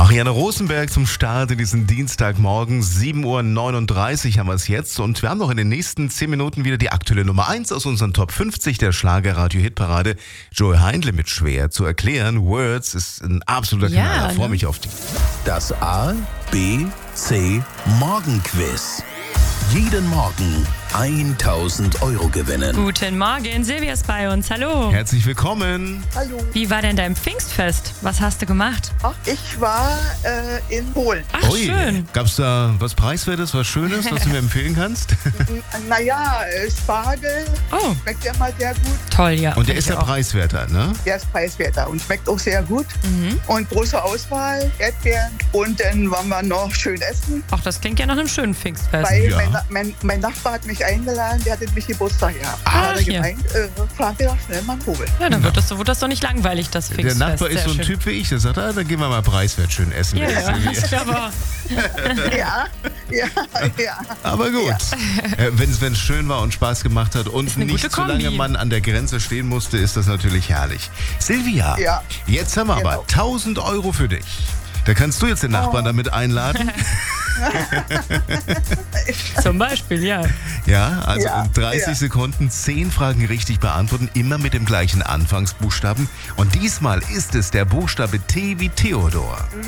Marianne Rosenberg zum Start in diesen Dienstagmorgen. 7:39 Uhr haben wir es jetzt. Und wir haben noch in den nächsten 10 Minuten wieder die aktuelle Nummer 1 aus unseren Top 50 der Schlager-Radio-Hitparade. Joey Heindle mit Schwer zu erklären. Words ist ein absoluter Knaller. Ich freue mich auf die. Das A, B, C Morgenquiz. Jeden Morgen 1.000 Euro gewinnen. Guten Morgen, Silvia ist bei uns. Hallo. Herzlich willkommen. Hallo. Wie war denn dein Pfingstfest? Was hast du gemacht? Ach, ich war in Polen. Ach, schön. Gab's da was Preiswertes, was Schönes, was du mir empfehlen kannst? Naja, Spargel Oh, schmeckt ja mal sehr gut. toll, ja. Und der Find ist ich ja auch. preiswerter, ne? Der ist preiswerter und schmeckt auch sehr gut. Und große Auswahl, Erdbeeren. Und dann waren wir noch schön essen. Ach, das klingt ja nach einem schönen Pfingstfest. Weil Ja. mein Nachbar hat mich eingeladen, der hatte mich Geburtstag gehabt. Ach, Da hat er ja. gemeint, fahren wir doch schnell mal holen. Ja, dann wird das doch nicht langweilig, das Der Pfingstfest. Nachbar ist Sehr so ein schön. Typ wie ich, der sagt, dann gehen wir mal preiswert schön essen. Ja, ja, Silvia. das aber. Ja. Aber gut, wenn es schön war und Spaß gemacht hat und eine nicht gute so lange Kombi. man an der Grenze stehen musste, ist das natürlich herrlich. Silvia, Ja. jetzt haben wir aber Genau. 1.000 Euro für dich. Da kannst du jetzt den Nachbarn damit einladen. Zum Beispiel, ja. Ja, also Ja, in 30 ja. Sekunden 10 Fragen richtig beantworten, immer mit dem gleichen Anfangsbuchstaben. Und diesmal ist es der Buchstabe T wie Theodor.